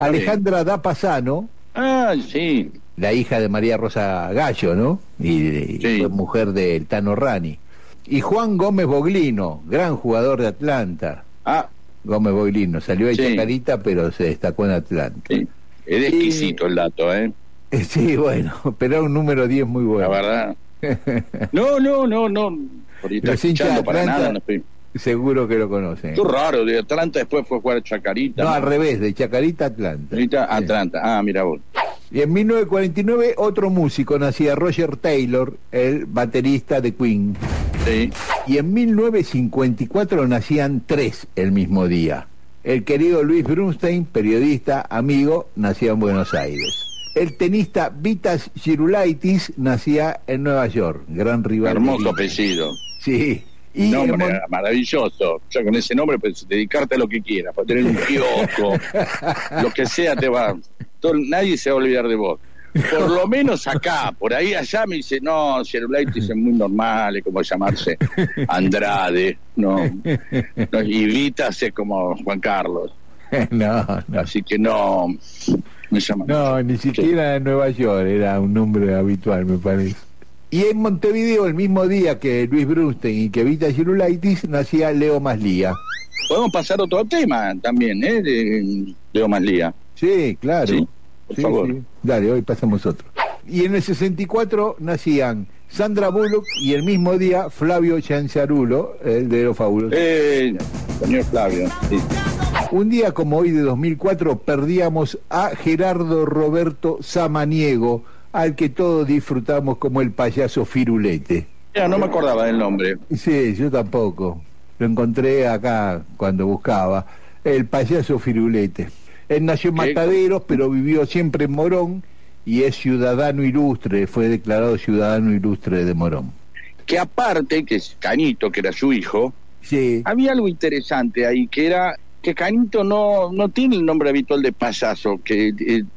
Alejandra Da Pasano, Sí. la hija de María Rosa Gallo, ¿no? Y Sí. fue mujer del Tano Rani. Y Juan Gómez Boglino, gran jugador de Atlanta. Gómez Boglino, salió de Sí. Chacarita, pero se destacó en Atlanta. Sí. Es exquisito el dato, ¿eh? Sí, bueno, pero era un número 10 muy bueno. La verdad. No. Por ahí está Los hinchas de escuchando para Atlanta, nada, no estoy. seguro que lo conocen. Qué raro, de Atlanta después fue a jugar a Chacarita. No, al revés, de Chacarita a Atlanta. Atlanta. Mira vos. Y en 1949 otro músico nacía, Roger Taylor, el baterista de Queen. Sí. Y en 1954 nacían 3 el mismo día. El querido Luis Brunstein, periodista, amigo, nacía en Buenos Aires. El tenista Vitas Gerulaitis nacía en Nueva York, gran rival. Hermoso apellido. Sí. Y nombre maravilloso. Ya con ese nombre puedes dedicarte a lo que quieras, para tener un kiosco, lo que sea te va. Nadie se va a olvidar de vos. Por lo menos acá, por ahí allá me dice, no, Gerulaitis es muy normal, es como llamarse Andrade, no. Y Vitas es como Juan Carlos. No. Así que no me llama. No, ni siquiera en Nueva York, era un nombre habitual, me parece. Y en Montevideo, el mismo día que Luis Brunstein y que Vitas Gerulaitis, nacía Leo Maslía. Podemos pasar a otro tema también, de Leo Maslía. Sí, claro. Sí, por favor. Sí. Dale, hoy pasamos otro. Y en el 64 nacían Sandra Bullock y el mismo día Flavio Cianciarulo, el de Los Fabulosos. Señor Flavio, sí. Un día como hoy de 2004 perdíamos a Gerardo Roberto Samaniego, al que todos disfrutamos como el payaso Firulete. Ya, no me acordaba del nombre. Sí, yo tampoco. Lo encontré acá cuando buscaba. El payaso Firulete. Él nació en Mataderos, pero vivió siempre en Morón y es ciudadano ilustre, fue declarado ciudadano ilustre de Morón. Que aparte, que es Cañito, que era su hijo, sí. Había algo interesante ahí, que era que Cañito no tiene el nombre habitual de payaso, que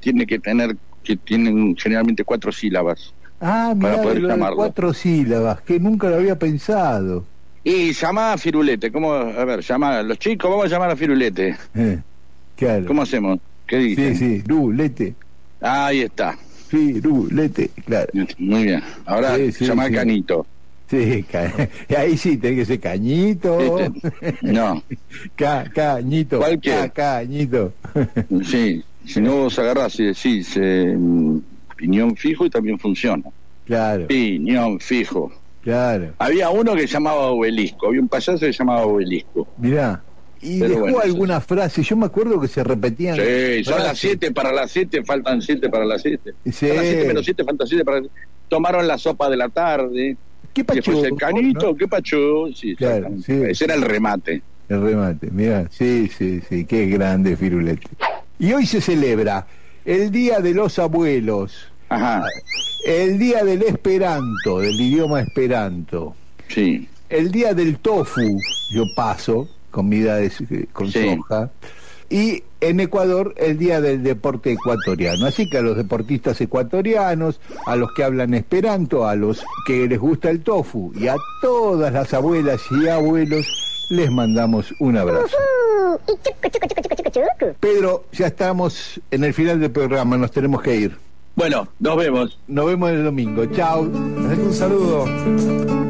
tienen generalmente 4 sílabas. Mira, lo de 4 sílabas, que nunca lo había pensado. Y llamaba a Firulete, llama a los chicos, vamos a llamar a Firulete. Claro. ¿Cómo hacemos? ¿Qué dicen? Sí, Rulete. Ahí está. Firulete, claro. Muy bien. Ahora llama a Canito. Sí, ahí sí, tiene que ser Cañito. No. Cañito. Cañito. Sí, si no vos agarrás y decís piñón fijo y también funciona. Claro. Piñón fijo. Claro. Había uno que llamaba Obelisco, había un payaso que llamaba Obelisco. Mirá. Y dejó alguna frase, yo me acuerdo que se repetían. Sí, son las 7 para las 7, faltan 7 para las 7. Sí. Son las 7 menos 7, faltan 7 para las 7. Tomaron la sopa de la tarde. ¿Qué pacho? Después el Canito, ¿no? ¿Qué pacho? Sí, claro, sí. Ese era el remate. El remate, mirá, sí, qué grande Firulete. Y hoy se celebra el Día de los Abuelos. Ajá. El Día del Esperanto, del idioma Esperanto. Sí. El Día del Tofu, yo paso, comida con soja. Y en Ecuador, el Día del Deporte Ecuatoriano. Así que a los deportistas ecuatorianos, a los que hablan esperanto, a los que les gusta el tofu y a todas las abuelas y abuelos, les mandamos un abrazo. Pedro, ya estamos en el final del programa, nos tenemos que ir. Bueno, nos vemos. Nos vemos el domingo. Chao. Un saludo.